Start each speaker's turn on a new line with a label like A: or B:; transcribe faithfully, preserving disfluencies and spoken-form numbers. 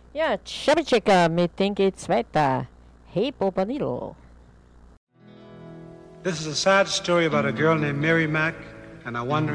A: Ja, Chubby mit den geht's weiter. Hey, Bobanilo.
B: This is a sad story about a girl named Mary Mack and a wandering